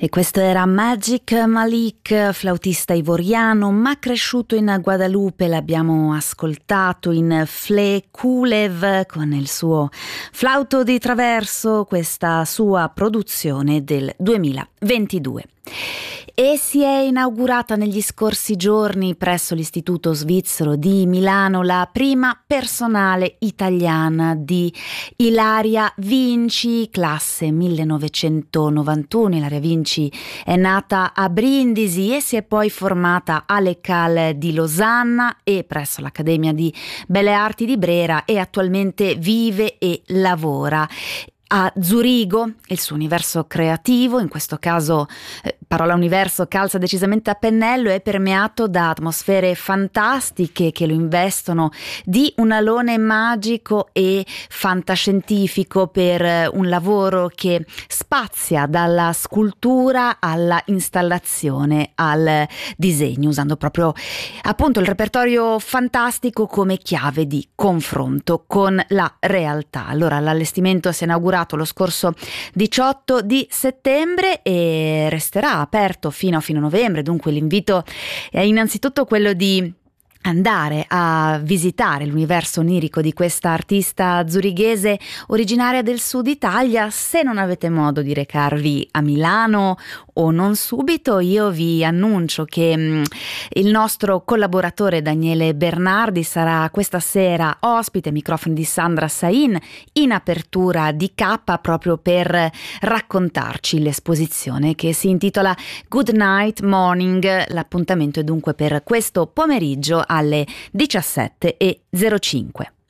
E questo era Magic Malik, flautista ivoriano ma cresciuto in Guadalupe. L'abbiamo ascoltato in Fle Kulev con il suo flauto di traverso, questa sua produzione del 2022. E si è inaugurata negli scorsi giorni presso l'Istituto Svizzero di Milano la prima personale italiana di Ilaria Vinci, classe 1991. Ilaria Vinci è nata a Brindisi e si è poi formata all'École di Losanna e presso l'Accademia di Belle Arti di Brera, e attualmente vive e lavora a Zurigo. Il suo universo creativo, in questo caso parola universo calza decisamente a pennello, è permeato da atmosfere fantastiche che lo investono di un alone magico e fantascientifico per un lavoro che spazia dalla scultura alla installazione al disegno, usando proprio appunto il repertorio fantastico come chiave di confronto con la realtà. Allora, l'allestimento si è inaugurato lo scorso 18 di settembre e resterà aperto fino a fine novembre, dunque l'invito è innanzitutto quello di andare a visitare l'universo onirico di questa artista zurighese originaria del sud Italia. Se non avete modo di recarvi a Milano o non subito, io vi annuncio che il nostro collaboratore Daniele Bernardi sarà questa sera ospite ai microfoni di Sandra Sain in apertura di K, proprio per raccontarci l'esposizione che si intitola Good Night Morning. L'appuntamento è dunque per questo pomeriggio alle 17:05.